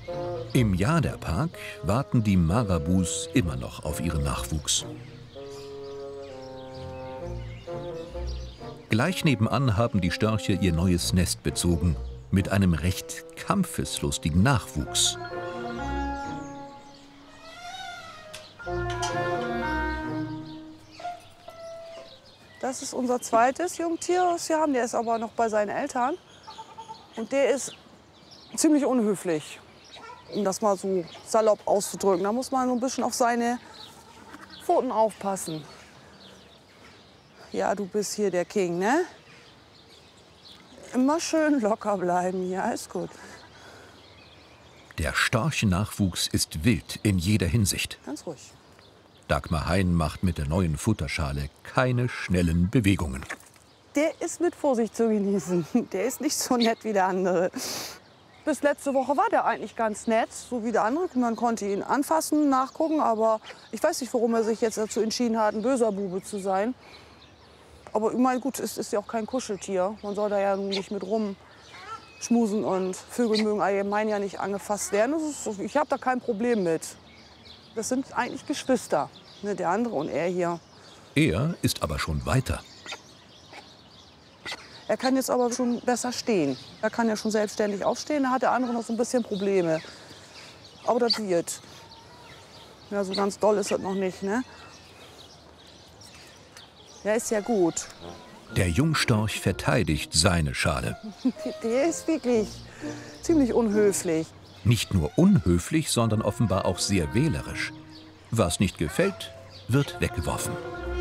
Im Jaderpark warten die Marabus immer noch auf ihren Nachwuchs. Gleich nebenan haben die Störche ihr neues Nest bezogen, mit einem recht kampfeslustigen Nachwuchs. Das ist unser zweites Jungtier, was wir haben. Der ist aber noch bei seinen Eltern. Und der ist ziemlich unhöflich, um das mal so salopp auszudrücken. Da muss man so ein bisschen auf seine Pfoten aufpassen. Ja, du bist hier der King, ne? Immer schön locker bleiben, ja, ist gut. Der Storchennachwuchs ist wild in jeder Hinsicht. Ganz ruhig. Dagmar Hein macht mit der neuen Futterschale keine schnellen Bewegungen. Der ist mit Vorsicht zu genießen. Der ist nicht so nett wie der andere. Bis letzte Woche war der eigentlich ganz nett, so wie der andere. Man konnte ihn anfassen, nachgucken, aber ich weiß nicht, warum er sich jetzt dazu entschieden hat, ein böser Bube zu sein. Aber ich meine, gut, es ist ja auch kein Kuscheltier. Man soll da ja nicht mit rumschmusen und Vögel mögen allgemein ja nicht angefasst werden. Ich habe da kein Problem mit. Das sind eigentlich Geschwister, ne, der andere und er hier. Er ist aber schon weiter. Er kann jetzt aber schon besser stehen. Er kann ja schon selbstständig aufstehen. Da hat der andere noch so ein bisschen Probleme. Aber das wird. Ja, so ganz doll ist das noch nicht, ne? Der ist ja gut. Der Jungstorch verteidigt seine Schale. Der ist wirklich ziemlich unhöflich. Nicht nur unhöflich, sondern offenbar auch sehr wählerisch. Was nicht gefällt, wird weggeworfen.